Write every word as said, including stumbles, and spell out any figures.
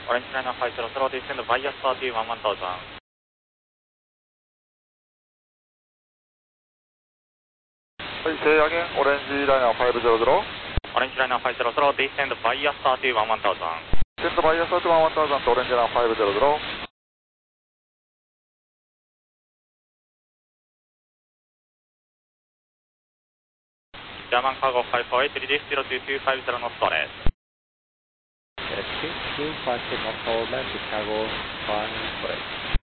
Orange Liner five zero zero, descend via thirty one one thousand. Say again, Orange Liner five zero zero. Orange Liner five zero zero, descend via thirty one one thousand. Descend via thirty one one thousand to Orange Liner five zero zero. German Cargo five four eight, release zero two two five zero knots solid. two two five zero knots solid, Chicago five four eight.